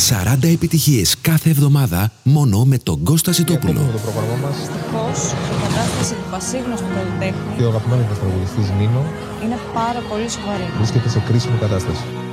40 επιτυχίες κάθε εβδομάδα μόνο με τον Κώστα Ζητόπουλο. Το πρόγραμμά μας. Δυστυχώς, η κατάσταση του πασίγνωστου καλλιτέχνη Και ο αγαπημένος μας τραγουδιστής Νίνο είναι πάρα πολύ σοβαρή. βρίσκεται σε κρίσιμη κατάσταση.